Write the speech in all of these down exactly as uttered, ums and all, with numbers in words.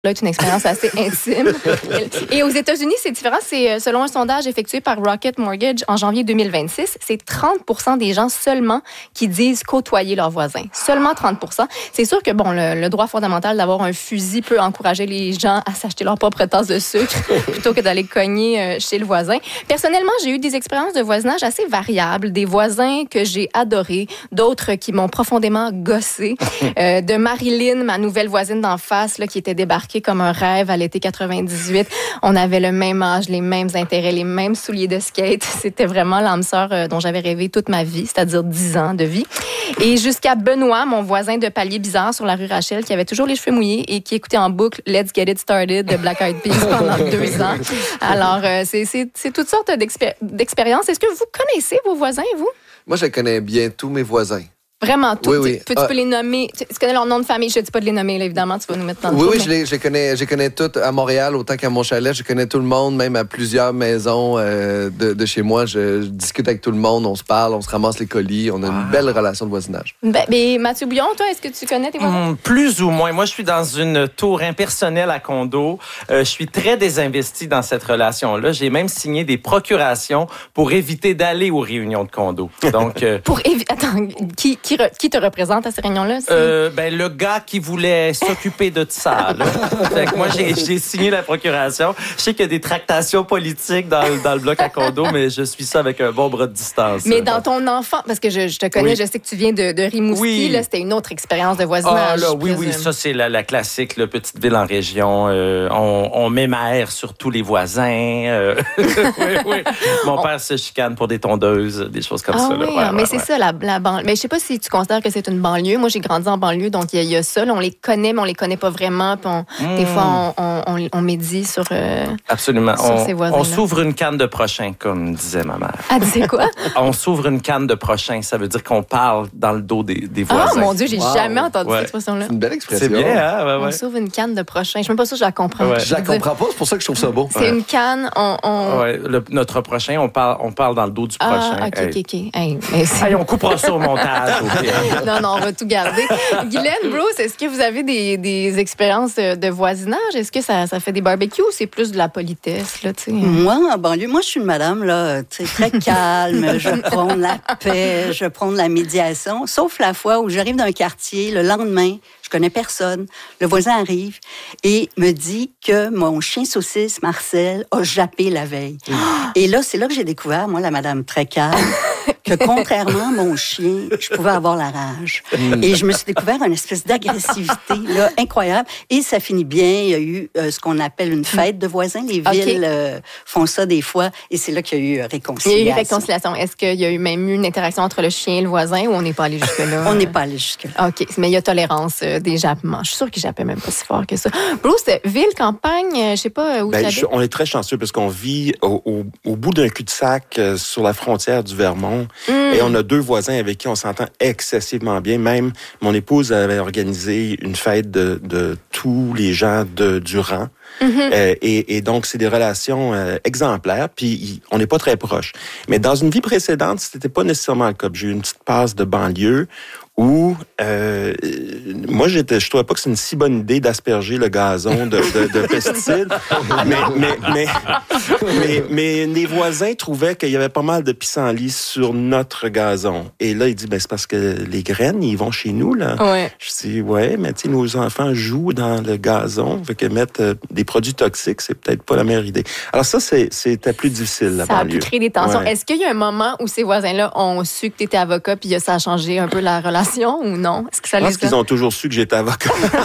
là, c'est une expérience assez intime. Et aux États-Unis, c'est différent. C'est selon un sondage effectué par Rocket Mortgage en janvier deux mille vingt-six, c'est trente pour cent des gens seulement qui disent côtoyer leurs voisins. Seulement trente pour cent. C'est sûr que bon, le, le droit fondamental d'avoir un fusil peut encourager les gens à s'acheter leur propre tasse de sucre plutôt que d'aller cogner chez le voisin. Personnellement, j'ai eu des expériences de voisinage assez variables. Des voisins que j'ai adorés, d'autres qui m'ont profondément gossé. Euh, de Marilyn, ma nouvelle voisine d'en face, là, qui était débarquée comme un rêve à l'été quatre-vingt-dix-huit. On avait le même âge, les mêmes intérêts, les mêmes souliers de skate. C'était vraiment l'âme sœur euh, dont j'avais rêvé toute ma vie, c'est-à-dire dix ans de vie. Et jusqu'à Benoît, mon voisin de palier bizarre sur la rue Rachel, qui avait toujours les cheveux mouillés et qui écoutait en boucle Let's Get It Started de Black Eyed Peas pendant deux ans. Alors, euh, c'est, c'est, c'est toutes sortes d'expé- d'expériences. Est-ce que vous connaissez vos voisins, vous? Moi, je connais bien tous mes voisins. Vraiment tout. Oui, oui. Tu, tu peux les nommer. Tu, tu connais leur nom de famille. Je ne dis pas de les nommer, là, évidemment. Tu vas nous mettre dans le Oui, trou, oui, mais... je les, je les connais, je les connais toutes à Montréal, autant qu'à mon chalet. Je connais tout le monde, même à plusieurs maisons euh, de, de chez moi. Je, je discute avec tout le monde, on se parle, on se ramasse les colis. On a une Ah. belle relation de voisinage. Ben, ben, Mathieu Bouillon, toi, est-ce que tu connais tes voisins? Hum, plus ou moins. Moi, je suis dans une tour impersonnelle à condo. Euh, je suis très désinvesti dans cette relation-là. J'ai même signé des procurations pour éviter d'aller aux réunions de condo. Donc, euh, Pour évi- Attends, qui, qui, re- qui te représente à ces réunions-là? C'est... Euh, ben, le gars qui voulait s'occuper de ça, là. Fait que moi, j'ai, j'ai signé la procuration. Je sais qu'il y a des tractations politiques dans, dans le bloc à condo, mais je suis ça avec un bon bras de distance. Mais dans ton enfant, parce que je, je te connais, Oui. je sais que tu viens de, de Rimouski, Oui. là, c'était une autre expérience de Ah, voisinage. là, je oui, oui, présume. ça, c'est la, la classique, la petite ville en région. Euh, on, on met ma air sur tous les voisins. Euh, oui, oui. Mon On... père se chicane pour des tondeuses, des choses comme ah, ça. Là. Oui, Ouais, mais ouais, c'est ouais. ça, la, la banlieue. Mais je sais pas si tu considères que c'est une banlieue. Moi, j'ai grandi en banlieue, donc il y, a- il y a ça. Là, on les connaît, mais on les connaît pas vraiment. Puis on, Mm. Des fois, on, on, on, on médit sur, euh, Absolument. sur On, ses voisins. on s'ouvre une canne de prochain, comme disait ma mère. Ah, disais quoi? On s'ouvre une canne de prochain. Ça veut dire qu'on parle dans le dos des, des voisins. Ah, mon Dieu, j'ai Wow. jamais entendu Ouais. cette expression-là. C'est une belle expression. C'est bien, hein? Ouais, On ouais. s'ouvre une canne de prochain. Je suis même pas sûre que je la comprends. Ouais. Je la comprends pas, c'est pour ça que je trouve ça beau. C'est Ouais. une canne, on... on... Ouais, le- notre prochain, on parle, on parle dans le dos du prochain. Ah, OK, Hey. OK, OK. Hey, mais c'est- Hey, on coupera ça au montage. au pire. Non, non, on va tout garder. Guylaine, Bruce, est-ce que vous avez des, des expériences de, de voisinage? Est-ce que ça, ça fait des barbecues ou c'est plus de la politesse, là, tu sais? Moi, en banlieue, moi, je suis une madame, là, tu sais, très calme. Je prône la paix, je prône la médiation. Sauf la fois où j'arrive dans un quartier, le lendemain, je connais personne. Le voisin arrive et me dit que mon chien saucisse, Marcel, a jappé la veille. Et là, c'est là que j'ai découvert, moi, la madame très calme, que contrairement à mon chien, je pouvais avoir la rage. Et je me suis découvert une espèce d'agressivité là, incroyable. Et ça finit bien. Il y a eu euh, ce qu'on appelle une fête de voisins. Les Okay. villes euh, font ça des fois. Et c'est là qu'il y a eu euh, Il y réconciliation. a eu réconciliation. Est-ce qu'il y a eu même eu une interaction entre le chien et le voisin ou on n'est pas allé jusque-là? On n'est pas allé jusque-là. OK, mais il y a tolérance euh, des jappements. Je suis sûre qu'ils jappaient même pas si fort que ça. Bruce, ville, campagne, euh, je sais pas où Ben, tu je- habites. on est très chanceux parce qu'on vit au, au, au bout d'un cul-de-sac euh, sur la frontière du Vermont. Mm. Et on a deux voisins avec qui on s'entend excessivement bien. Même mon épouse avait organisé une fête de, de tous les gens de, du rang. Mm-hmm. Euh, et, et donc, c'est des relations euh, exemplaires, puis il- on n'est pas très proches. Mais dans une vie précédente, c'était pas nécessairement le cas. J'ai eu une petite passe de banlieue où euh, moi, j'étais, je trouvais pas que c'est une si bonne idée d'asperger le gazon de, de, de pesticides. mais, mais, mais, mais, mais les voisins trouvaient qu'il y avait pas mal de pissenlits sur notre gazon. Et là, il dit, ben, c'est parce que les graines, ils vont chez nous, là. Ouais. Je dis, ouais, mais tu sais, nos enfants jouent dans le gazon. Fait que mettre euh, des produits toxiques, c'est peut-être pas la meilleure idée. Alors ça, c'est, c'était plus difficile, la Ça a pu banlieue. créer des tensions. Ouais. Est-ce qu'il y a un moment où ces voisins-là ont su que tu étais avocat puis ça a changé un peu la relation ou non? Est-ce que ça Je pense les a... qu'ils ont toujours su que j'étais avocat.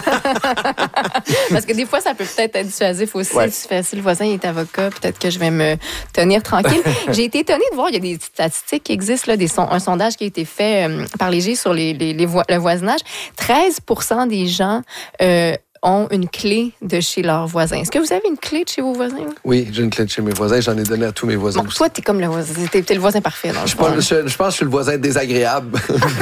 Parce que des fois, ça peut peut-être être dissuasif aussi. Ouais. Si tu fais, si le voisin est avocat, peut-être que je vais me tenir tranquille. J'ai été étonnée de voir, il y a des statistiques qui existent, là, des son, un sondage qui a été fait euh, par Léger sur les, les, les vo- le voisinage. treize pour cent des gens euh, ont une clé de chez leurs voisins. Est-ce que vous avez une clé de chez vos voisins? Vous? Oui, j'ai une clé de chez mes voisins. J'en ai donné à tous mes voisins Bon, aussi. toi, t'es comme le voisin. T'es, t'es le voisin parfait. Dans le Je, fond. pense, je, je pense que je suis le voisin désagréable.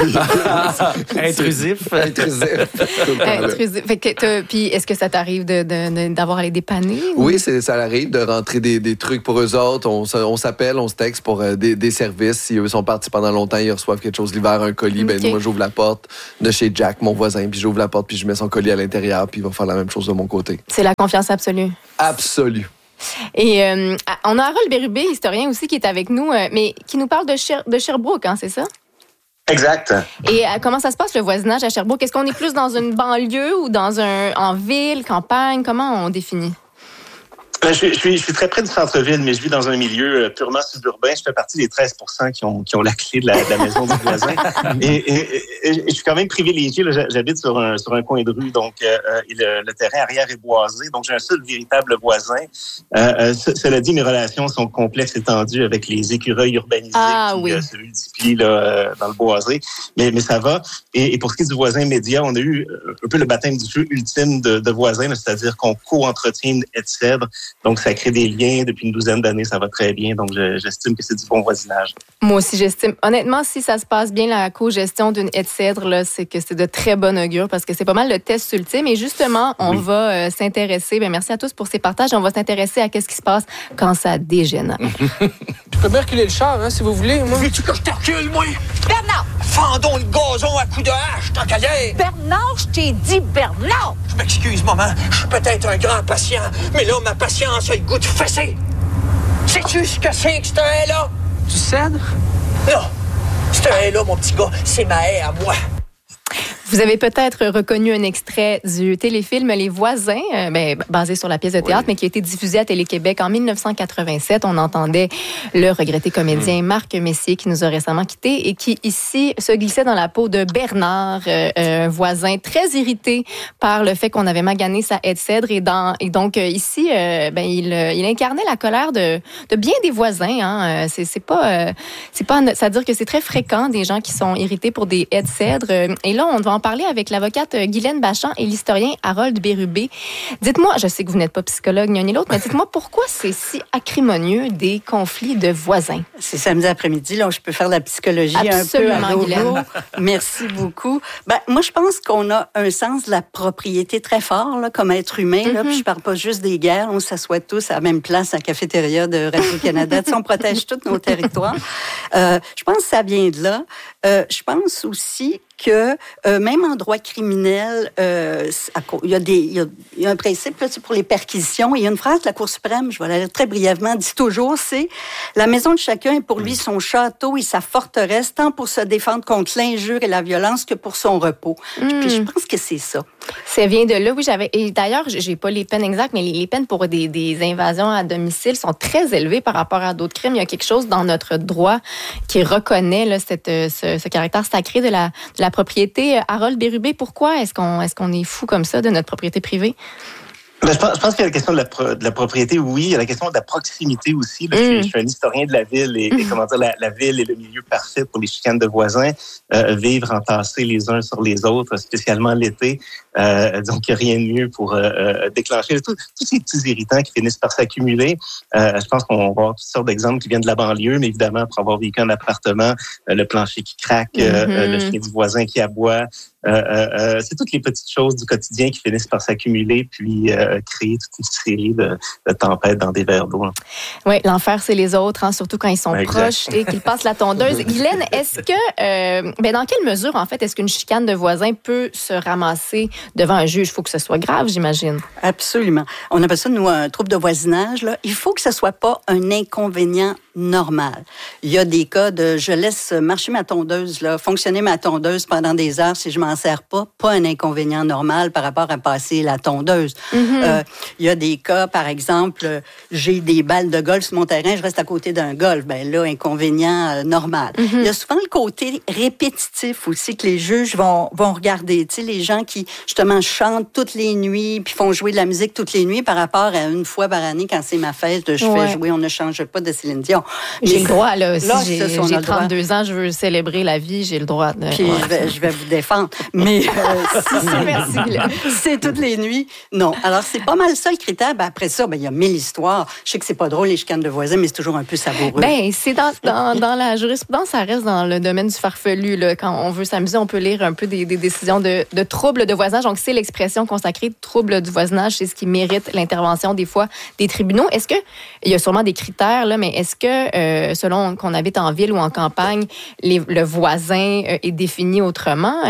Intrusif. Intrusif. Intrusif. Fait que t'as- puis est-ce que ça t'arrive de, de, de- d'avoir à les dépanner? ou- Oui, c'est, ça arrive de rentrer des, des trucs pour eux autres. On, se- on s'appelle, on se texte pour euh, des, des services. Si eux sont partis pendant longtemps, ils reçoivent quelque chose l'hiver, un colis. Ok. Ben, moi, j'ouvre la porte de chez Jack, mon voisin, puis j'ouvre la porte, puis je mets son colis à l'intérieur, puis va faire la même chose de mon côté. C'est la confiance absolue. Absolue. Et euh, on a Harold Bérubé, historien aussi, qui est avec nous, euh, mais qui nous parle de, Sher- de Sherbrooke, hein, c'est ça? Exact. Et euh, comment ça se passe, le voisinage à Sherbrooke? Est-ce qu'on est plus dans une banlieue ou dans un en ville, campagne? Comment on définit? Je suis, je, suis, je suis très près du centre-ville, mais je vis dans un milieu purement suburbain. Je fais partie des treize pour cent qui ont, qui ont la clé de la, de la maison du voisin. Et, et, et, et je suis quand même privilégié. Là, j'habite sur un, sur un coin de rue, donc euh, le, le terrain arrière est boisé. Donc, j'ai un seul véritable voisin. Euh, cela dit, mes relations sont complexes et tendues avec les écureuils urbanisés ah, qui oui. euh, se multiplient là, dans le boisé. Mais, mais ça va. Et, et pour ce qui est du voisin immédiat, on a eu un peu le baptême du feu ultime de, de voisins, là, c'est-à-dire qu'on co-entretient une haie de cèdre. Donc, ça crée des liens. Depuis une douzaine d'années, ça va très bien. Donc, je, j'estime que c'est du bon voisinage. Moi aussi, j'estime. Honnêtement, si ça se passe bien, la co-gestion d'une haie de cèdre, là, c'est que c'est de très bon augure parce que c'est pas mal le test ultime. Et justement, on oui. va euh, s'intéresser. Bien, merci à tous pour ces partages. On va s'intéresser à qu'est-ce qui se passe quand ça dégénère. Je peux bien reculer le char, hein, si vous voulez. Moi. Veux-tu que je te recule, moi? Bernard! Fendons le gazon à coups de hache, tant qu'à y être. Bernard, je t'ai dit Bernard! Je m'excuse, maman. Je suis peut-être un grand patient, mais là, ma patience a le goût de fesser. Sais-tu ce que c'est que c'est un haie-là? Tu cèdres? Non. C'est un haie-là, mon petit gars. C'est ma haie à moi. Vous avez peut-être reconnu un extrait du téléfilm Les Voisins, euh, ben, basé sur la pièce de théâtre, oui. mais qui a été diffusé à Télé-Québec en dix-neuf cent quatre-vingt-sept. On entendait le regretté comédien mmh. Marc Messier, qui nous a récemment quittés et qui, ici, se glissait dans la peau de Bernard, euh, un voisin très irrité par le fait qu'on avait magané sa haie de cèdre. Et, dans, et donc, euh, ici, euh, ben, il, euh, il incarnait la colère de, de bien des voisins. Hein. C'est, c'est pas... Euh, c'est pas c'est-à-dire que c'est très fréquent, des gens qui sont irrités pour des haies de cèdre. Et là, on va en parler avec l'avocate Guylaine Bachand et l'historien Harold Bérubé. Dites-moi, je sais que vous n'êtes pas psychologue ni un ni l'autre, mais dites-moi pourquoi c'est si acrimonieux des conflits de voisins? C'est samedi après-midi, là, je peux faire de la psychologie Absolument, un peu à Guylaine. Merci beaucoup. Ben, moi, je pense qu'on a un sens de la propriété très fort, là, comme être humain. Mm-hmm. Là, puis je parle pas juste des guerres, on s'assoit tous à la même place à la cafétéria de Radio-Canada. On protège tous nos territoires. Euh, je pense que ça vient de là. Euh, je pense aussi que euh, même en droit criminel, euh, il y a des, il y a, il y a un principe là, pour les perquisitions. Il y a une phrase de la Cour suprême, je vais la lire très brièvement, dit toujours, c'est « La maison de chacun est pour lui son château et sa forteresse, tant pour se défendre contre l'injure et la violence que pour son repos. Mm. » Puis je pense que c'est ça. Ça vient de là, oui. J'avais, et d'ailleurs, j'ai pas les peines exactes, mais les, les peines pour des, des invasions à domicile sont très élevées par rapport à d'autres crimes. Il y a quelque chose dans notre droit qui reconnaît là, cette, ce, ce caractère sacré de la, de la propriété. Harold Bérubé, pourquoi est-ce qu'on, est-ce qu'on est fou comme ça de notre propriété privée? Ben, je, pense, je pense qu'il y a la question de la, pro, de la propriété, oui. Il y a la question de la proximité aussi. Là, mm. je, suis, je suis un historien de la ville et, mm. et comment dire, la, la ville est le milieu parfait pour les chicanes de voisins. Euh, vivre entassés les uns sur les autres, spécialement l'été. Euh, donc, il n'y a rien de mieux pour euh, déclencher tout, tous ces petits irritants qui finissent par s'accumuler. Euh, je pense qu'on va avoir toutes sortes d'exemples qui viennent de la banlieue, mais évidemment, pour avoir vécu un appartement, euh, le plancher qui craque, mm-hmm. euh, le chien du voisin qui aboie. Euh, euh, c'est toutes les petites choses du quotidien qui finissent par s'accumuler puis euh, créer toute une série de, de tempêtes dans des verres d'eau. Oui, l'enfer, c'est les autres, hein, surtout quand ils sont exact. proches et qu'ils passent la tondeuse. Guylaine, est-ce que, euh, ben dans quelle mesure, en fait, est-ce qu'une chicane de voisins peut se ramasser devant un juge? Il faut que ce soit grave, j'imagine. Absolument. On appelle ça, nous, un trouble de voisinage. Là. Il faut que ce soit pas un inconvénient normal. Il y a des cas de je laisse marcher ma tondeuse, là, fonctionner ma tondeuse pendant des heures si je m'en sers pas, pas un inconvénient normal par rapport à passer la tondeuse. Mm-hmm. Euh, il y a des cas, par exemple, j'ai des balles de golf sur mon terrain, je reste à côté d'un golf, ben là, inconvénient euh, normal. Mm-hmm. Il y a souvent le côté répétitif aussi que les juges vont, vont regarder. Tu sais, les gens qui, justement, chantent toutes les nuits puis font jouer de la musique toutes les nuits par rapport à une fois par année, quand c'est ma fête, je ouais. fais jouer « On ne change pas » de Céline Dion. J'ai le droit, là. Si là, j'ai, ça, j'ai trente-deux ans, je veux célébrer la vie, j'ai le droit. De... Puis ouais. je, vais, je vais vous défendre. Mais euh, si c'est, merci, là. c'est toutes les nuits, non. Alors, c'est pas mal ça, le critère. Ben, après ça, ben, il y a mille histoires. Je sais que c'est pas drôle, les chicanes de voisins, mais c'est toujours un peu savoureux. Ben, c'est dans, dans, dans la jurisprudence, ça reste dans le domaine du farfelu. Là. Quand on veut s'amuser, on peut lire un peu des, des décisions de, de troubles de voisinage. Donc, c'est l'expression consacrée de troubles du voisinage. C'est ce qui mérite l'intervention, des fois, des tribunaux. Est-ce que, il y a sûrement des critères, là, mais est-ce que, euh, selon qu'on habite en ville ou en campagne, les, le voisin euh, est défini autrement? Euh, tu sais,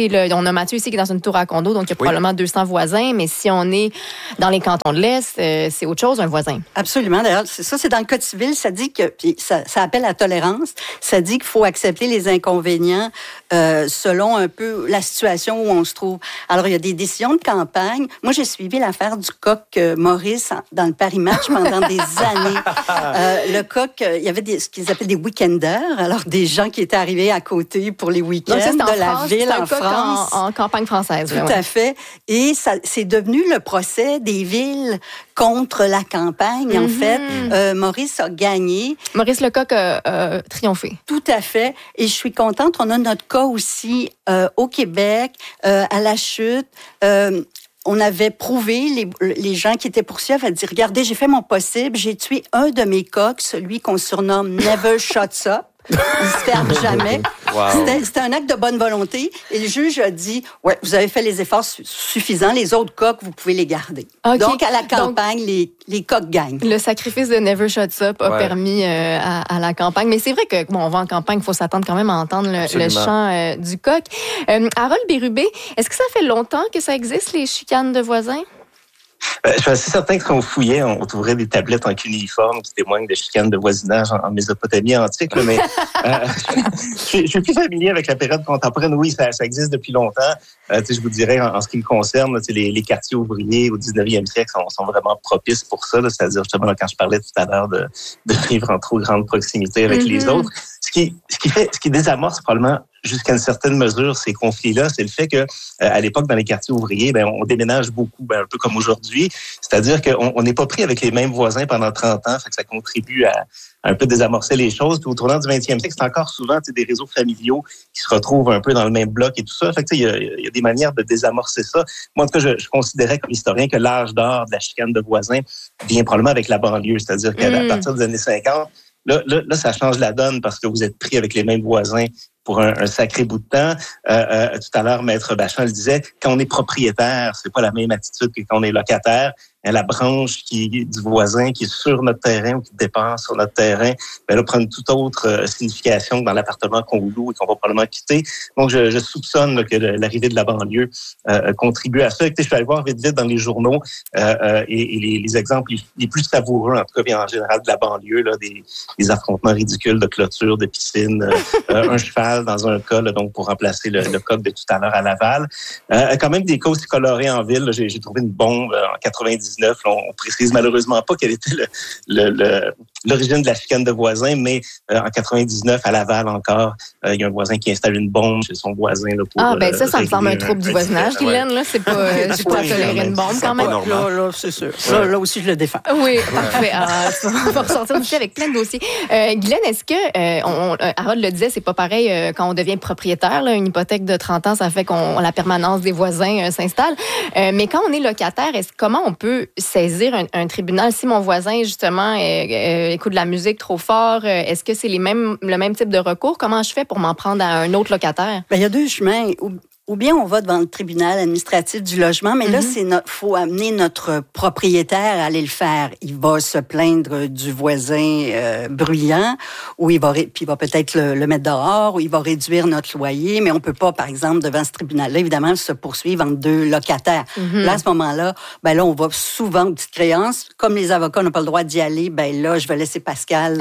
sais, là, on a Mathieu ici qui est dans une tour à condo, donc il y a Oui. probablement deux cents voisins, mais si on est dans les cantons de l'Est, euh, c'est autre chose, un voisin. Absolument. D'ailleurs, c'est ça, c'est dans le Code civil, ça dit que, puis ça, ça appelle à la tolérance, ça dit qu'il faut accepter les inconvénients euh, selon un peu la situation où on se trouve. Alors, il y a des décisions de campagne. Moi, j'ai suivi l'affaire du coq euh, Maurice en, dans le Paris Match pendant des années. Euh, le coq, euh, il y avait des, ce qu'ils appellent des week-enders, alors des gens qui étaient arrivés à côté pour les week-ends Donc, ça, c'est en de la France, ville c'est un en coq France. En, en campagne française. Tout là, ouais. à fait. Et ça, c'est devenu le procès des villes contre la campagne, en Mm-hmm. fait. Euh, Maurice a gagné. Maurice Lecoq a euh, triomphé. Tout à fait. Et je suis contente. On a notre cas aussi euh, au Québec, euh, à la chute. Euh, on avait prouvé, les, les gens qui étaient poursuivis avaient dit, regardez, j'ai fait mon possible, j'ai tué un de mes coqs, celui qu'on surnomme Never Shuts Up. Il se ferme jamais. Wow. C'était, c'était un acte de bonne volonté. Et le juge a dit, ouais, vous avez fait les efforts su- suffisants. Les autres coqs, vous pouvez les garder. OK. Donc, à la campagne, Donc, les, les coqs gagnent. Le sacrifice de Never Shuts Up a Ouais. permis euh, à, à la campagne. Mais c'est vrai que, bon, on va en campagne, il faut s'attendre quand même à entendre le, le chant euh, du coq. Euh, Harold Bérubé, est-ce que ça fait longtemps que ça existe, les chicanes de voisins? Euh, je suis assez certain que si on fouillait, on trouverait des tablettes en cuniforme qui témoignent de chicanes de voisinage en, en Mésopotamie antique. Là, mais euh, je, suis, je suis plus familier avec la période contemporaine. Oui, ça, ça existe depuis longtemps. Euh, je vous dirais, en, en ce qui me concerne, là, les, les quartiers ouvriers au dix-neuvième siècle sont, sont vraiment propices pour ça. Là, c'est-à-dire, justement, là, quand je parlais tout à l'heure de, de vivre en trop grande proximité avec mm-hmm. les autres, ce qui, ce qui fait, ce qui désamorce probablement jusqu'à une certaine mesure ces conflits-là, c'est le fait que euh, à l'époque dans les quartiers ouvriers, ben on déménage beaucoup, ben, un peu comme aujourd'hui. C'est-à-dire qu'on n'est pas pris avec les mêmes voisins pendant trente ans, fait que ça contribue à, à un peu désamorcer les choses. Puis au tournant du vingtième siècle, c'est encore souvent des réseaux familiaux qui se retrouvent un peu dans le même bloc et tout ça. Fait que il y a, y a des manières de désamorcer ça. Moi en tout cas, je, je considérais comme historien que l'âge d'or de la chicane de voisins vient probablement avec la banlieue, c'est-à-dire qu'à mmh. partir des années cinquante, là, là, là, ça change la donne parce que vous êtes pris avec les mêmes voisins pour un, un sacré bout de temps. Euh, euh, tout à l'heure, Maître Bachand le disait, quand on est propriétaire, c'est pas la même attitude que quand on est locataire. La branche qui du voisin qui est sur notre terrain ou qui dépend sur notre terrain, ben là, prend une toute autre euh, signification que dans l'appartement qu'on loue et qu'on va probablement quitter. Donc, je, je soupçonne là, que le, l'arrivée de la banlieue euh, contribue à ça. Écoutez, je suis allé voir vite vite dans les journaux euh, euh, et, et les, les exemples les, les plus savoureux, en tout cas, bien en général de la banlieue, là, des, des affrontements ridicules de clôture, de piscine, euh, un cheval dans un cas, là, donc pour remplacer le, le coq de tout à l'heure à Laval. Euh, quand même des cas aussi colorés en ville. Là, j'ai, j'ai trouvé une bombe en quatre-vingt-dix-neuf. Là, on précise malheureusement pas quelle était le, le, le, l'origine de la chicane de voisins, mais euh, en quatre-vingt-dix-neuf, à Laval encore, euh, il y a un voisin qui installe une bombe chez son voisin. Là, pour, ah, ben ça, ça euh, me semble un trouble du voisinage, Guylaine. Ouais. Là, c'est pas, euh, j'ai pas toléré une bombe quand même. Là, là, c'est sûr. Là, là aussi, je le défends. Oui, parfait. Alors, on va ressortir du avec plein de dossiers. Euh, Guylaine, est-ce que, euh, on, Harold le disait, c'est pas pareil euh, quand on devient propriétaire. Là, une hypothèque de trente ans, ça fait qu'on la permanence des voisins euh, s'installe. Euh, mais quand on est locataire, est-ce comment on peut saisir un, un tribunal si mon voisin, justement, euh, euh, écoute de la musique trop fort? Euh, est-ce que c'est les mêmes, le même type de recours? Comment je fais pour m'en prendre à un autre locataire? Bien, il y a deux chemins. Ou bien on va devant le tribunal administratif du logement, mais mm-hmm. là, c'est notre, faut amener notre propriétaire à aller le faire. Il va se plaindre du voisin euh, bruyant, ou il va, puis il va peut-être le, le mettre dehors, ou il va réduire notre loyer, mais on peut pas, par exemple, devant ce tribunal-là, évidemment, se poursuivre entre deux locataires. Mm-hmm. Là, à ce moment-là, ben là, on va souvent aux petites créances. Comme les avocats n'ont pas le droit d'y aller, ben là, je vais laisser Pascal.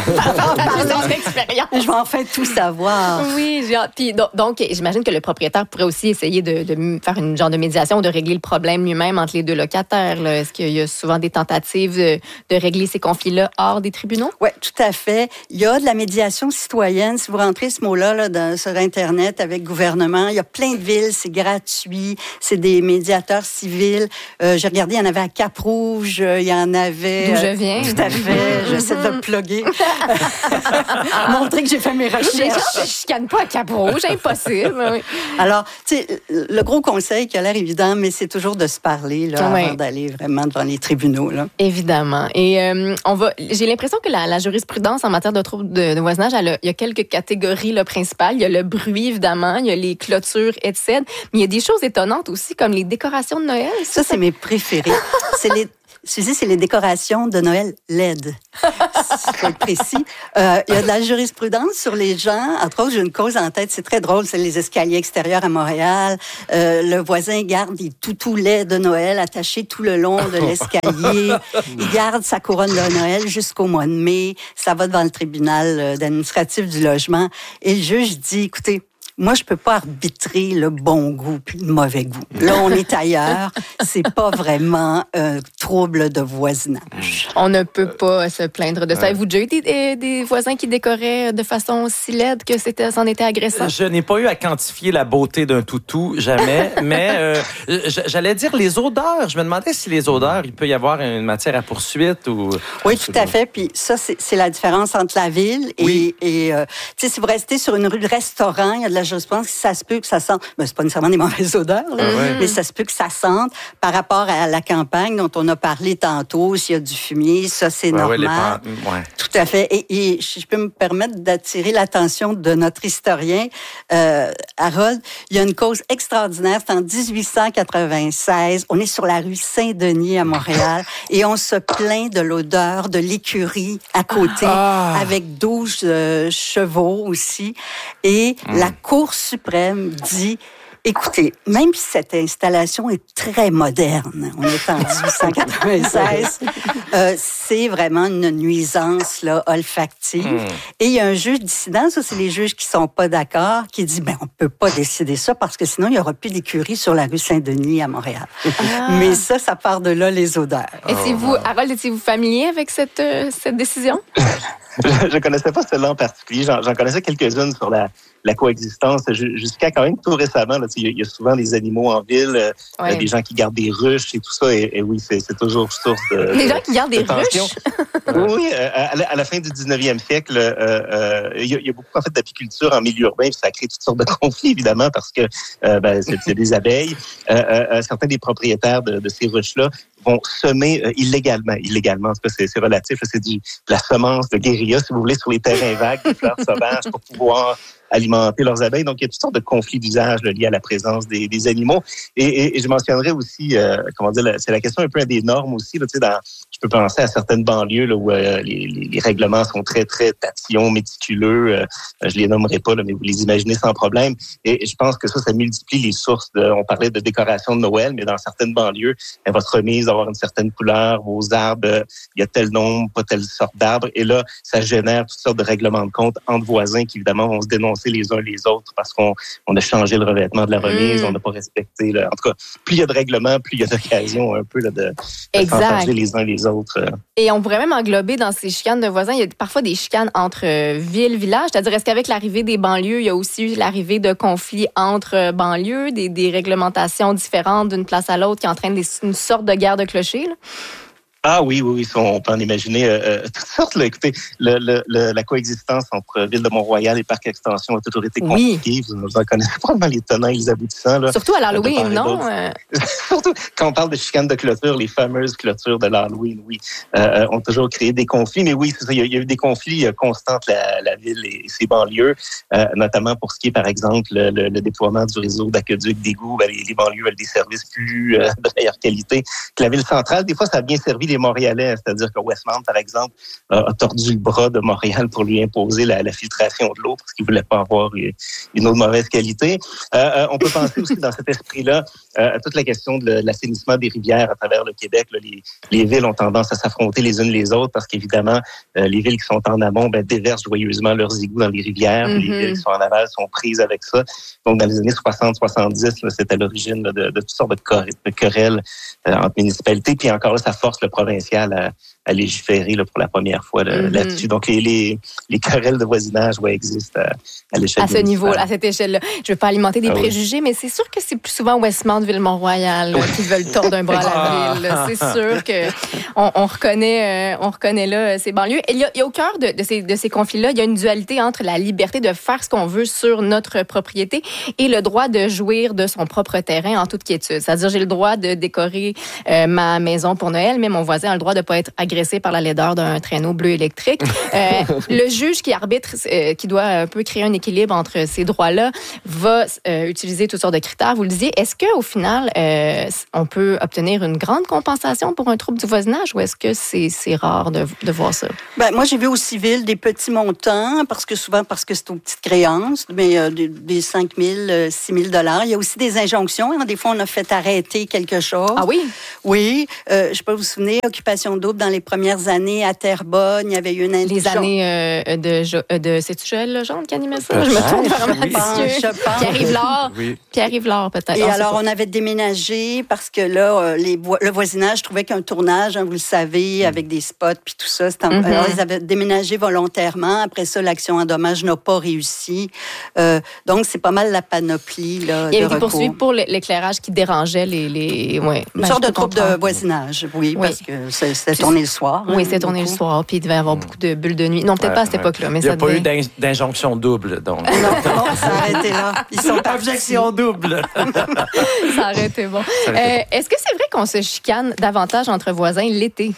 Par expérience. Je vais enfin tout savoir. Oui, j'ai hâte. Puis, donc, donc, j'imagine que le propriétaire pourrait aussi essayer de, de faire une genre de médiation ou de régler le problème lui-même entre les deux locataires. Là. Est-ce qu'il y a souvent des tentatives de, de régler ces conflits-là hors des tribunaux? Oui, tout à fait. Il y a de la médiation citoyenne. Si vous rentrez ce mot-là là, dans, sur Internet avec gouvernement, il y a plein de villes, c'est gratuit, c'est des médiateurs civils. Euh, j'ai regardé, il y en avait à Cap-Rouge, il y en avait... D'où je viens. Tout à fait. J'essaie de le plugger. Montrer que j'ai fait mes recherches. Je ne chicane pas à Cap-Rouge, impossible. Oui. Alors, tu sais, le gros conseil qui a l'air évident, mais c'est toujours de se parler là, oui. avant d'aller vraiment devant les tribunaux. Là. Évidemment. Et euh, on va. J'ai l'impression que la, la jurisprudence en matière de troubles de, de voisinage, elle a, il y a quelques catégories là, principales. Il y a le bruit, évidemment, il y a les clôtures, et cetera. Mais il y a des choses étonnantes aussi, comme les décorations de Noël. Ça, ça c'est mes préférés. c'est les Suzy, c'est les décorations de Noël L E D. faut être précis. Euh, il y a de la jurisprudence sur les gens. Entre autres, j'ai une cause en tête, c'est très drôle, c'est les escaliers extérieurs à Montréal. Euh, le voisin garde des toutous laits de Noël attachés tout le long de l'escalier. Il garde sa couronne de Noël jusqu'au mois de mai. Ça va devant le tribunal administratif du logement. Et le juge dit, écoutez, moi, je peux pas arbitrer le bon goût puis le mauvais goût. Là, on est ailleurs. C'est pas vraiment un trouble de voisinage. On ne peut pas se plaindre de ça. Ouais. Avez-vous déjà eu des, des voisins qui décoraient de façon si laide que c'était, c'en était agressant? Je n'ai pas eu à quantifier la beauté d'un toutou, jamais. mais euh, j'allais dire les odeurs. Je me demandais si les odeurs, il peut y avoir une matière à poursuite ou... Oui, tout à fait. Puis ça, c'est, c'est la différence entre la ville et... Oui. et euh, tu sais, si vous restez sur une rue de restaurant, il y a de la je pense que ça se peut que ça sente, ben, c'est pas nécessairement des mauvaises odeurs, là, ouais. mais ça se peut que ça sente par rapport à la campagne dont on a parlé tantôt, s'il y a du fumier, ça c'est ouais, normal. Ouais, pan... ouais. Tout à fait. Et, et je peux me permettre d'attirer l'attention de notre historien, euh, Harold, il y a une cause extraordinaire, c'est en dix-huit cent quatre-vingt-seize, on est sur la rue Saint-Denis à Montréal et on se plaint de l'odeur de l'écurie à côté ah. avec douze euh, chevaux aussi et mmh. la Cour suprême dit, écoutez, même si cette installation est très moderne, on est en dix-huit cent quatre-vingt-seize, euh, c'est vraiment une nuisance là, olfactive. Mm. Et il y a un juge dissident, ça c'est les juges qui sont pas d'accord, qui dit, ben on peut pas décider ça parce que sinon il y aura plus d'écurie sur la rue Saint-Denis à Montréal. Ah. Mais ça, ça part de là les odeurs. Étiez-vous, Harold, étiez-vous familier avec cette, euh, cette décision? Je ne connaissais pas celle-là en particulier. J'en, j'en connaissais quelques-unes sur la, la coexistence. Jusqu'à quand même tout récemment, il y a souvent des animaux en ville, ouais. des gens qui gardent des ruches et tout ça. Et, et oui, c'est, c'est toujours source de Les de, gens qui gardent des tension. ruches? Oui, à la, à la fin du dix-neuvième siècle, euh, euh, il, y a, il y a beaucoup en fait d'apiculture en milieu urbain. Puis ça crée toutes sortes de conflits, évidemment, parce que euh, ben, c'est, c'est des abeilles. Euh, euh, certains des propriétaires de, de ces ruches-là vont semer euh, illégalement. Illégalement, en tout cas, c'est, c'est relatif. Là, c'est du, de la semence de guérilla, si vous voulez, sur les terrains vagues, des fleurs sauvages pour pouvoir alimenter leurs abeilles. Donc, il y a toutes sortes de conflits d'usage là, liés à la présence des, des animaux. Et, et, et je mentionnerais aussi, euh, comment dire, c'est la question un peu des normes aussi. Là, tu sais, dans, je peux penser à certaines banlieues là, où euh, les, les, les règlements sont très, très tatillons, méticuleux. Euh, je les nommerai pas, là, mais vous les imaginez sans problème. Et, et je pense que ça, ça multiplie les sources. De, on parlait de décoration de Noël, mais dans certaines banlieues, votre remise d'avoir une certaine couleur, vos arbres, euh, il y a tel nombre, pas telle sorte d'arbres. Et là, ça génère toutes sortes de règlements de compte entre voisins qui, évidemment, vont se dénoncer les uns les autres parce qu'on on a changé le revêtement de la remise, mmh. on n'a pas respecté. Là. En tout cas, plus il y a de règlements, plus il y a d'occasion un peu là, de, de s'enfarger les uns les autres. Et on pourrait même englober dans ces chicanes de voisins, il y a parfois des chicanes entre villes, villages. C'est-à-dire, est-ce qu'avec l'arrivée des banlieues, il y a aussi eu l'arrivée de conflits entre banlieues, des, des réglementations différentes d'une place à l'autre qui entraînent des, une sorte de guerre de clochers? Là? Ah oui, oui, oui, on peut en imaginer euh, toutes sortes. Là. Écoutez, le, le, le, la coexistence entre Ville de Mont-Royal et Parc Extension a toujours été compliquée. Oui. Vous, vous en connaissez probablement les tenants et les aboutissants. Là, surtout à l'Halloween, non? Euh... Surtout quand on parle de chicanes de clôture, les fameuses clôtures de l'Halloween, oui, euh, ont toujours créé des conflits. Mais oui, c'est ça, il y a, il y a eu des conflits euh, constants entre la, la ville et ses banlieues, euh, notamment pour ce qui est, par exemple, le, le, le déploiement du réseau d'aqueducs, d'égouts. Ben, les, les banlieues veulent des services plus euh, de meilleure qualité que la ville centrale. Des fois, ça a bien servi les Montréalais, c'est-à-dire que Westmount, par exemple, a tordu le bras de Montréal pour lui imposer la, la filtration de l'eau parce qu'il voulait pas avoir une, une eau de mauvaise qualité. Euh, on peut penser aussi dans cet esprit-là euh, à toute la question de l'assainissement des rivières à travers le Québec. Là, les, les villes ont tendance à s'affronter les unes les autres parce qu'évidemment, euh, les villes qui sont en amont ben, déversent joyeusement leurs égouts dans les rivières. Mm-hmm. Les villes qui sont en aval sont prises avec ça. Donc, dans les années soixante soixante-dix, c'était à l'origine là, de, de toutes sortes de, cor- de querelles euh, entre municipalités. Puis encore là, ça force le provincial à, à légiférer là, pour la première fois là, mm-hmm. là-dessus. Donc, les, les, les querelles de voisinage ouais, existent à, à l'échelle à ce niveau, à cette échelle-là. Je ne veux pas alimenter des ah, préjugés, oui. mais c'est sûr que c'est plus souvent Westmount, Ville-Mont-Royal oui. qui veulent tordre un bras à la ville. Là. C'est sûr qu'on on reconnaît, euh, on reconnaît là ces banlieues. Et il y a, il y a au cœur de, de, ces, de ces conflits-là, il y a une dualité entre la liberté de faire ce qu'on veut sur notre propriété et le droit de jouir de son propre terrain en toute quiétude. C'est-à-dire, j'ai le droit de décorer euh, ma maison pour Noël, mais mon voisin a le droit de ne pas être agressif agressés par la laideur d'un traîneau bleu électrique. Euh, le juge qui arbitre, euh, qui doit un peu créer un équilibre entre ces droits-là, va euh, utiliser toutes sortes de critères. Vous le disiez, est-ce qu'au final, euh, on peut obtenir une grande compensation pour un trouble du voisinage ou est-ce que c'est, c'est rare de, de voir ça? Ben, moi, j'ai vu au civil des petits montants, parce que souvent, parce que c'est aux petites créances, mais euh, des, des cinq mille, six mille dollars. Il y a aussi des injonctions. Hein. Des fois, on a fait arrêter quelque chose. Ah oui? Oui. Euh, je ne sais pas vous vous souvenez, Occupation double, dans les premières années à Terrebonne, il y avait eu une injonction. Les années euh, de, jo- de... C'est-tu Joël Legendre qui animait ça? Je me tourne vers Mathieu. Pierre-Yves Lard. Oui. Pierre-Yves Lard, peut-être. Et non, alors, on avait déménagé parce que là, euh, les vo- le voisinage trouvait qu'un tournage, hein, vous le savez, avec des spots puis tout ça, c'était en... Mm-hmm. alors, ils avaient déménagé volontairement. Après ça, l'action en dommage n'a pas réussi. Euh, donc, c'est pas mal la panoplie là, il y de avait des recours. poursuites pour l'éclairage qui dérangeait les... les... Ouais. Une Ben, sorte je de peux trouble de comprendre. voisinage, oui, Oui. parce que c'est- c'était tourné le soir. Oui, hein, c'était tourné le beaucoup. soir, puis il devait y avoir beaucoup de bulles de nuit. Non, peut-être Ouais, pas à cette ouais. époque-là, mais Il n'y a ça pas devait... eu d'in- d'injonction double, donc. Non, non, ça a arrêté là. Ils sont partis. Objection double. Ça aurait été bon. Ça aurait été Euh, est-ce que c'est vrai qu'on se chicane davantage entre voisins l'été?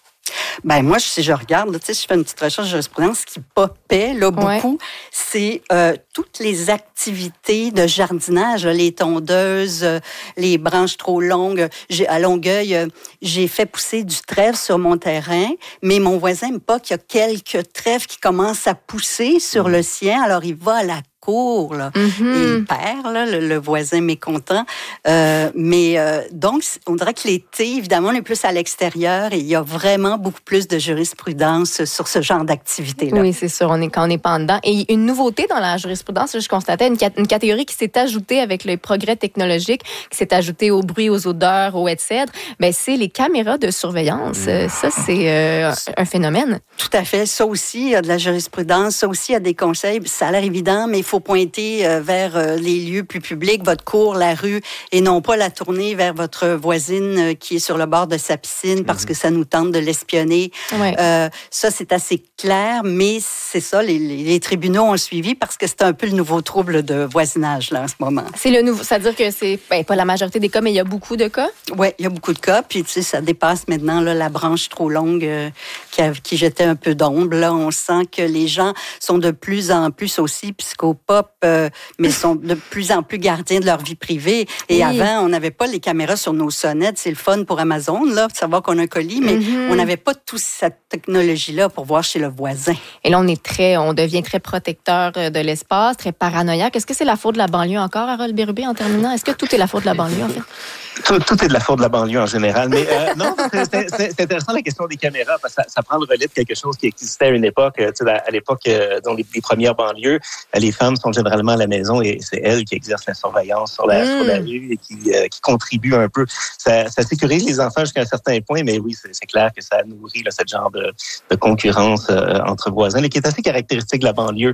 Ben moi, si je regarde, tu sais, je fais une petite recherche de jurisprudence, ce qui popait là beaucoup, c'est euh, toutes les activités de jardinage, là, les tondeuses, euh, les branches trop longues. J'ai, à Longueuil, euh, j'ai fait pousser du trèfle sur mon terrain, mais mon voisin n'aime pas qu'il y a quelques trèfles qui commencent à pousser sur le sien, alors il va à la cour, là, Mm-hmm. et il perd, là, le, le voisin mécontent. Euh, mais euh, donc, on dirait que l'été, évidemment, on est plus à l'extérieur et il y a vraiment beaucoup plus de jurisprudence sur ce genre d'activité-là. Oui, c'est sûr, on est, quand on n'est pas en dedans. Et une nouveauté dans la jurisprudence, je constatais une, cat- une catégorie qui s'est ajoutée avec les progrès technologiques, qui s'est ajoutée au bruit, aux odeurs, au et-cetera, ben, c'est les caméras de surveillance. Euh, Ça, c'est euh, un phénomène. Tout à fait. Ça aussi, il y a de la jurisprudence. Ça aussi, il y a des conseils. Ça a l'air évident, mais il faut pointer euh, vers euh, les lieux plus publics, votre cour, la rue, et non pas la tourner vers votre voisine euh, qui est sur le bord de sa piscine parce que ça nous tente de l'espionner. Ouais. Euh, ça, c'est assez clair, mais c'est ça, les, les, les tribunaux ont suivi parce que c'est un peu le nouveau trouble de voisinage, là, en ce moment. C'est le nouveau, c'est-à-dire que c'est ben, pas la majorité des cas, mais il y a beaucoup de cas. Oui, il y a beaucoup de cas. Puis, tu sais, ça dépasse maintenant là, la branche trop longue euh, qui, a, qui jetait un peu d'ombre. Là, on sent que les gens sont de plus en plus aussi psychopop, euh, mais sont de plus en plus gardiens de leur vie privée. Et Oui. avant, on n'avait pas les caméras sur nos sonnettes. C'est le fun pour Amazon, là, de savoir qu'on a un colis, mais Mm-hmm. on n'avait pas toute cette technologie-là pour voir chez le voisin. Et là, on est très, on devient très protecteur euh, de l'espace, très paranoïaque. Est-ce que c'est la faute de la banlieue encore, Harold Bérubé, en terminant? Est-ce que tout est la faute de la banlieue, en fait? Tout, tout est de la faute de la banlieue en général. Mais euh, non, c'est, c'est, c'est intéressant la question des caméras parce que ça, ça prend le relais de quelque chose qui existait à une époque. Tu sais, à l'époque, euh, dans les, les premières banlieues, les femmes sont généralement à la maison et c'est elles qui exercent la surveillance sur la, Mm. sur la rue et qui, euh, qui contribuent un peu. Ça, ça sécurise les enfants jusqu'à un certain point, mais oui, c'est, c'est clair que ça nourrit là, ce genre de, de concurrence euh, entre voisins, là, qui est assez caractéristique de la banlieue.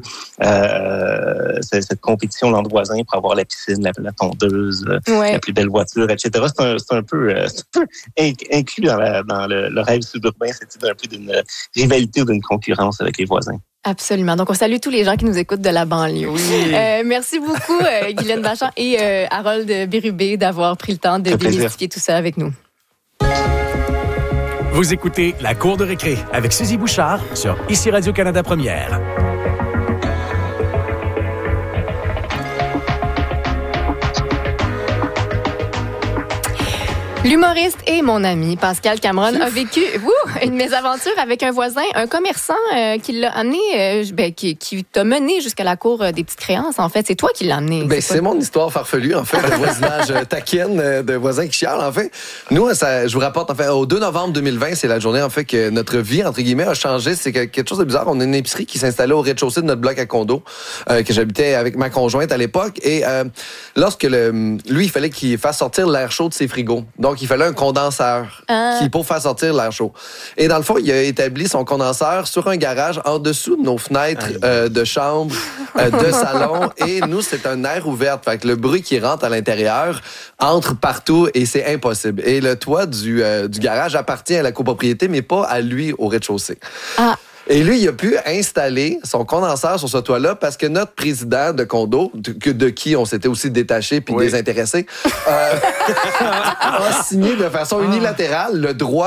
Euh, c'est, cette compétition entre voisins pour avoir la piscine, la, la tondeuse, Ouais. la plus belle voiture, et cetera. C'est un, c'est un peu, euh, c'est un peu inc- inclus dans, la, dans le, le rêve suburbain, cette idée un peu d'une rivalité ou d'une concurrence avec les voisins. Absolument. Donc, on salue tous les gens qui nous écoutent de la banlieue. Euh, merci beaucoup, euh, Guylaine Bachand et euh, Harold Bérubé, d'avoir pris le temps de Ça fait plaisir. démystifier tout ça avec nous. Vous écoutez La Cour de récré avec Suzy Bouchard sur Ici Radio-Canada Première. L'humoriste et mon ami Pascal Cameron a vécu wouh, une mésaventure avec un voisin, un commerçant euh, qui l'a amené, euh, ben, qui, qui t'a mené jusqu'à la cour euh, des petites créances. En fait, c'est toi qui l'as amené. Ben, c'est c'est pas... mon histoire farfelue, en fait, de voisinage euh, taquine, euh, de voisins qui chialent, en fait. Nous, ça, je vous rapporte, en fait, au deux novembre deux mille vingt, c'est la journée, en fait, que notre vie, entre guillemets, a changé. C'est que- quelque chose de bizarre. On a une épicerie qui s'installait au rez-de-chaussée de notre bloc à condo, euh, que j'habitais avec ma conjointe à l'époque. Et euh, lorsque le, lui, il fallait qu'il fasse sortir l'air chaud de ses frigos. Donc, il fallait un condenseur Ah. qui, pour faire sortir l'air chaud. Et dans le fond, il a établi son condenseur sur un garage en dessous de nos fenêtres euh, de chambre, euh, de salon. Et nous, c'est un air ouvert. Fait que le bruit qui rentre à l'intérieur entre partout et c'est impossible. Et le toit du, euh, du garage appartient à la copropriété, mais pas à lui au rez-de-chaussée. Ah. Et lui, il a pu installer son condenseur sur ce toit-là parce que notre président de condo, de, que- de qui on s'était aussi détaché puis Oui. désintéressé, euh, a signé de façon unilatérale le droit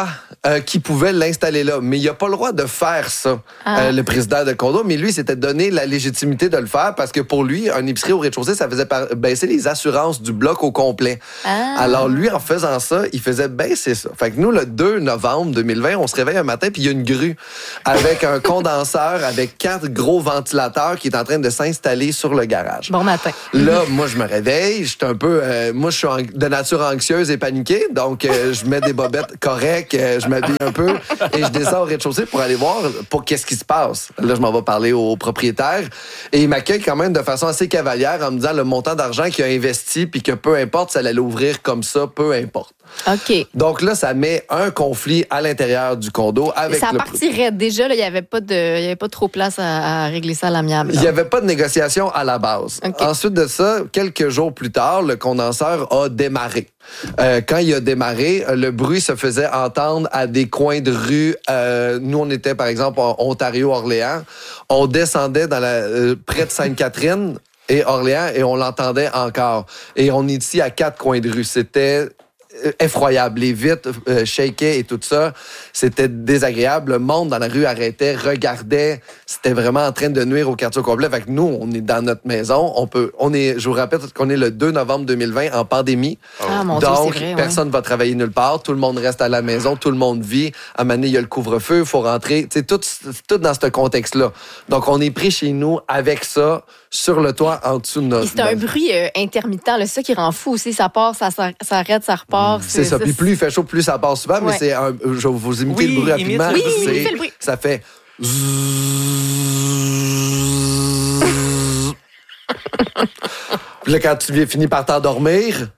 euh, qui pouvait l'installer là. Mais il n'a pas le droit de faire ça, ah. euh, le président de condo. Mais lui, s'était donné la légitimité de le faire parce que pour lui, un épicerie au rez-de-chaussée, ça faisait par- baisser les assurances du bloc au complet. Ah. Alors lui, en faisant ça, il faisait baisser ça. Fait que nous, le deux novembre deux mille vingt, on se réveille un matin puis il y a une grue avec un condenseur avec quatre gros ventilateurs qui est en train de s'installer sur le garage. Bon matin. Là, moi, je me réveille. Je suis un peu... Euh, moi, je suis en, de nature anxieuse et paniquée. Donc, euh, je mets des bobettes correctes. Euh, je m'habille un peu et je descends au rez-de-chaussée pour aller voir pour qu'est-ce qui se passe. Là, je m'en vais parler au propriétaire et il m'accueille quand même de façon assez cavalière en me disant le montant d'argent qu'il a investi puis que peu importe si elle allait ouvrir comme ça, peu importe. OK. Donc là, ça met un conflit à l'intérieur du condo avec ça le... partirait déjà, il n'y avait pas de, il y avait pas trop place à, à régler ça à l'amiable. Il n'y avait pas de négociation à la base. Okay. Ensuite de ça, quelques jours plus tard, le condenseur a démarré. Euh, quand il a démarré, le bruit se faisait entendre à des coins de rue. Euh, nous, on était, par exemple, en Ontario-Orléans. On descendait dans la, euh, près de Sainte-Catherine et Orléans et on l'entendait encore. Et on est ici à quatre coins de rue. C'était... effroyable. Les vitres euh, shakaient et tout ça. C'était désagréable. Le monde dans la rue arrêtait, regardait. C'était vraiment en train de nuire au quartier au complet. Fait que nous, on est dans notre maison. On peut, on est, je vous rappelle qu'on est le deux novembre deux mille vingt en pandémie. Ah, mon Donc, Dieu, c'est vrai, personne ne ouais. va travailler nulle part. Tout le monde reste à la maison. Tout le monde vit. À un moment donné, il y a le couvre-feu. Il faut rentrer. C'est tout, tout dans ce contexte-là. Donc, on est pris chez nous avec ça sur le toit en dessous de notre... Et c'est un bruit euh, intermittent. C'est ça qui rend fou aussi. Ça part, ça s'arrête, ça repart. C'est, c'est ça. Puis plus il fait chaud, plus ça part souvent. Ouais. Mais c'est un... Je vais vous imiter oui, le bruit rapidement. Oui, c'est, oui, fait le bruit. Ça fait... Puis là, quand tu finis par t'endormir...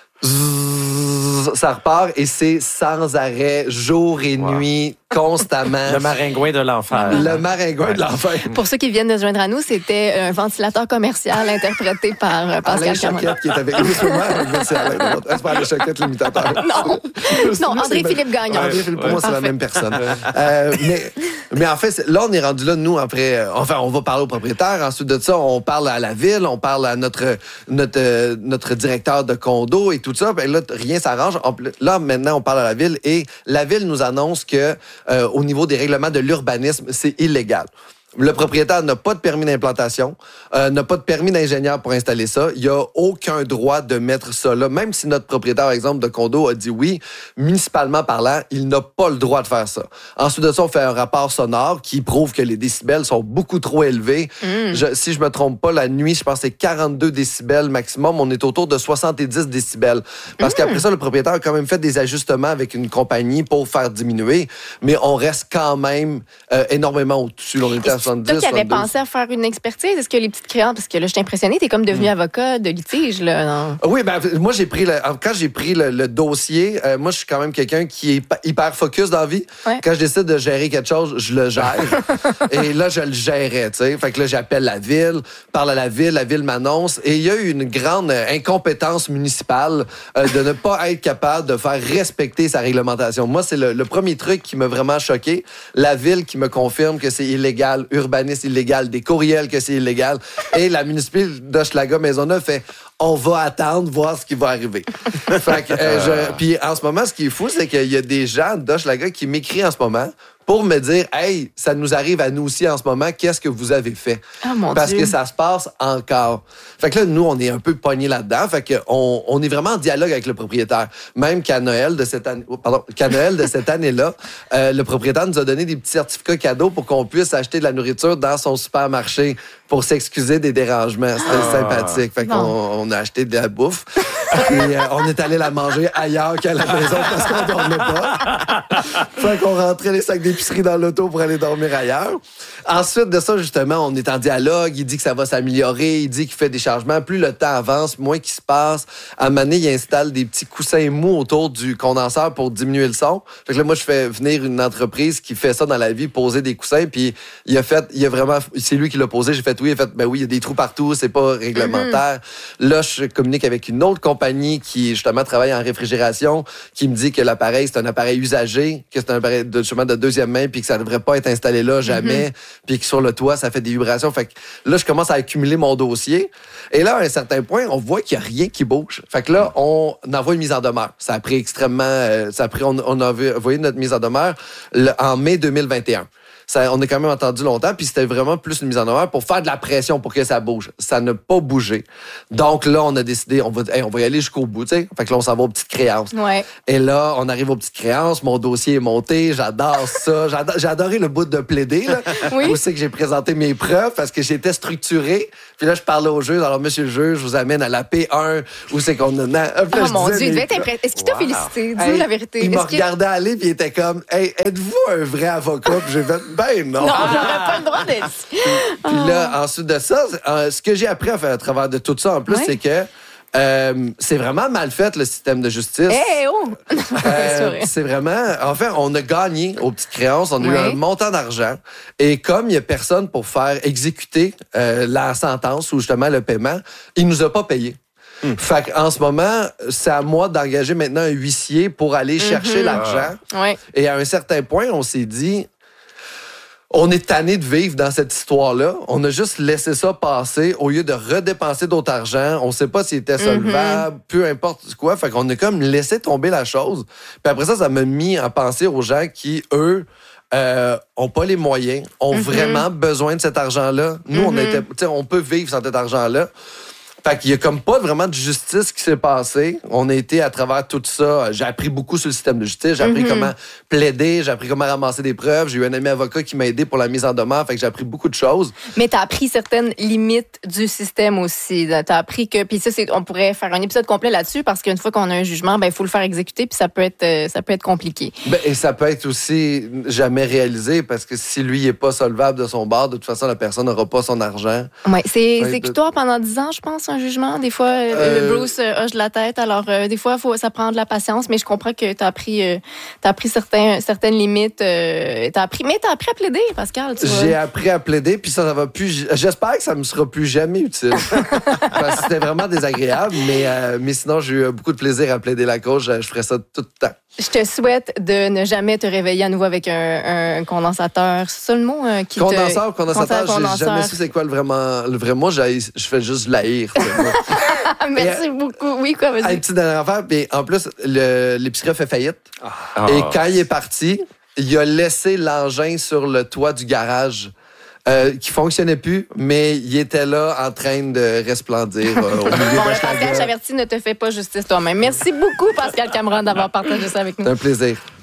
ça repart et c'est sans arrêt, jour et wow. nuit, constamment. Le maringouin de l'enfer. Le maringouin ouais. de l'enfer. Pour ceux qui viennent de se joindre à nous, c'était un ventilateur commercial interprété par euh, Pascal Alain Choquette qui est avec nous. C'est Alain. C'est pas Alain Choquette, l'imitateur. Non, non André-Philippe Gagnon. Ouais, André-Philippe, pour ouais. moi, c'est Parfait. La même personne. euh, mais, mais en fait, là, on est rendu là, nous, après... Euh, enfin, on va parler au propriétaire. Ensuite de ça, on parle à la ville, on parle à notre, notre, euh, notre directeur de condo et tout ça. Ben là, rien s'arrange. Là, maintenant, on parle à la ville et la ville nous annonce que euh, au niveau des règlements de l'urbanisme, c'est illégal. Le propriétaire n'a pas de permis d'implantation, euh, n'a pas de permis d'ingénieur pour installer ça. Il n'y a aucun droit de mettre ça là. Même si notre propriétaire, par exemple, de condo a dit oui, municipalement parlant, il n'a pas le droit de faire ça. Ensuite de ça, on fait un rapport sonore qui prouve que les décibels sont beaucoup trop élevés. Mm. Je, si je me trompe pas, la nuit, je pense que c'est quarante-deux décibels maximum. On est autour de soixante-dix décibels. Parce mm. qu'après ça, le propriétaire a quand même fait des ajustements avec une compagnie pour faire diminuer. Mais on reste quand même euh, énormément au-dessus. On était à Toi qui avais pensé à faire une expertise, est-ce que les petites créances, parce que là, je suis impressionnée, t'es comme devenu mmh. avocat de litige, là. Non? Oui, ben moi, j'ai pris le, quand j'ai pris le, le dossier, euh, moi, je suis quand même quelqu'un qui est hyper focus dans la vie. Ouais. Quand je décide de gérer quelque chose, je le gère. Et là, je le gérais, tu sais. Fait que là, j'appelle la ville, parle à la ville, la ville m'annonce. Et il y a eu une grande incompétence municipale euh, de ne pas être capable de faire respecter sa réglementation. Moi, c'est le, le premier truc qui m'a vraiment choqué. La ville qui me confirme que c'est illégal, urbanisme illégal, des courriels que c'est illégal. Et la municipalité d'Hochelaga Maisonneuve fait « on va attendre, voir ce qui va arriver ». Fait que, euh, je, puis en ce moment, ce qui est fou, c'est qu'il y a des gens d'Hochelaga qui m'écrivent en ce moment pour me dire « Hey, ça nous arrive à nous aussi en ce moment, qu'est-ce que vous avez fait? Oh, » Parce Dieu. que ça se passe encore. Fait que là, nous, on est un peu pognés là-dedans. Fait que on, on est vraiment en dialogue avec le propriétaire. Même qu'à Noël de cette année, pardon, qu'à Noël de cette année-là, euh, le propriétaire nous a donné des petits certificats cadeaux pour qu'on puisse acheter de la nourriture dans son supermarché pour s'excuser des dérangements. C'était ah. sympathique. Fait qu'on on a acheté de la bouffe. Puis euh, on est allé la manger ailleurs qu'à la maison parce qu'on dormait pas. Fait qu'on rentrait les sacs d'épicerie dans l'auto pour aller dormir ailleurs. Ensuite de ça, justement, on est en dialogue. Il dit que ça va s'améliorer. Il dit qu'il fait des changements. Plus le temps avance, moins qu'il se passe. À un moment donné, il installe des petits coussins mous autour du condenseur pour diminuer le son. Fait que là, moi, je fais venir une entreprise qui fait ça dans la vie, poser des coussins. Puis il a fait, il a vraiment, c'est lui qui l'a posé. J'ai fait fait oui. Il a fait, ben oui, il y a des trous partout, c'est pas réglementaire. Mm-hmm. Là, je communique avec une autre compagnie qui, justement, travaille en réfrigération, qui me dit que l'appareil, c'est un appareil usagé, que c'est un appareil de, justement, de deuxième main, puis que ça devrait pas être installé là jamais, mm-hmm. puis que sur le toit, ça fait des vibrations. Fait que là, je commence à accumuler mon dossier. Et là, à un certain point, on voit qu'il y a rien qui bouge. Fait que là, on envoie une mise en demeure. Ça a pris extrêmement... Euh, ça a pris, on, on a envoyé notre mise en demeure le, en mai deux mille vingt et un. Ça, on a quand même entendu longtemps, puis c'était vraiment plus une mise en demeure pour faire de la pression pour que ça bouge. Ça n'a pas bougé. Donc là, on a décidé, on va, hey, on va y aller jusqu'au bout, tu sais. Fait que là, on s'en va aux petites créances. Ouais. Et là, on arrive aux petites créances, mon dossier est monté, j'adore ça. J'adore, j'ai adoré le bout de plaider, là. Oui. Où c'est que j'ai présenté mes preuves parce que j'étais structuré. Puis là, je parlais au juge. Alors, monsieur le juge, je vous amène à la P un, où c'est qu'on a... Là, oh mon Dieu, il devait être impressionnant. Est-ce qu'il t'a wow. félicité? Dis-nous hey, la vérité. Il Est-ce m'a que... regardé aller, puis il était comme, hey, êtes-vous un vrai avocat? Puis j'ai fait, ben non. Non, j'aurais pas le droit d'être. Puis, puis là, ensuite de ça, euh, ce que j'ai appris à, faire, à travers de tout ça, en plus, ouais. c'est que euh, c'est vraiment mal fait, le système de justice. Hey, oh! euh, c'est vraiment... En fait, on a gagné aux petites créances. On a ouais. eu un montant d'argent. Et comme il n'y a personne pour faire exécuter euh, la sentence ou justement le paiement, il nous a pas payé. Mmh. Fait qu'en ce moment, c'est à moi d'engager maintenant un huissier pour aller chercher mm-hmm. l'argent. Ah. Ouais. Et à un certain point, on s'est dit... On est tanné de vivre dans cette histoire-là. On a juste laissé ça passer au lieu de redépenser d'autres argent. On sait pas s'il était solvable, mm-hmm. peu importe quoi. Fait qu'on a comme laissé tomber la chose. Puis après ça, ça m'a mis à penser aux gens qui, eux, euh, ont pas les moyens, ont mm-hmm. vraiment besoin de cet argent-là. Nous, mm-hmm. on était, tu sais, on peut vivre sans cet argent-là. Fait qu'il y a comme pas vraiment de justice qui s'est passée. On a été à travers tout ça. J'ai appris beaucoup sur le système de justice. J'ai appris mm-hmm. comment plaider. J'ai appris comment ramasser des preuves. J'ai eu un ami avocat qui m'a aidé pour la mise en demeure. Fait que j'ai appris beaucoup de choses. Mais t'as appris certaines limites du système aussi. T'as appris que... Puis ça, c'est, on pourrait faire un épisode complet là-dessus parce qu'une fois qu'on a un jugement, ben il faut le faire exécuter puis ça peut être, ça peut être compliqué. Ben, et ça peut être aussi jamais réalisé parce que si lui, il est pas solvable de son bord, de toute façon, la personne n'aura pas son argent. Oui, c'est exécutoire de... pendant dix ans, je pense, un jugement. Des fois, euh... le Bruce euh, hoche de la tête. Alors, euh, des fois, faut, ça prend de la patience, mais je comprends que tu as appris, euh, t'as appris certains, certaines limites. Euh, t'as appris, mais tu as appris à plaider, Pascal. Tu J'ai appris à plaider, puis ça, ça va plus. J'espère que ça me sera plus jamais utile. Parce que c'était vraiment désagréable, mais, euh, mais sinon, j'ai eu beaucoup de plaisir à plaider la cause. Je, je ferais ça tout le temps. Je te souhaite de ne jamais te réveiller à nouveau avec un, un condensateur. C'est ça le mot euh, qui Condenseur, te... condensateur, condensateur, j'ai jamais su c'est quoi le, vraiment, le vrai mot. Je fais juste l'haïr. Merci et, beaucoup. Oui, quoi, vas-y. Une petite dernière affaire. Puis en plus, le, l'épicerie a fait faillite. Oh. Et quand il est parti, il a laissé l'engin sur le toit du garage. Euh, qui fonctionnait plus, mais il était là en train de resplendir euh, au milieu bon, de Pascal Chaverty, ne te fais pas justice toi-même. Merci beaucoup, Pascal Cameron, d'avoir partagé ça avec nous. C'est un plaisir.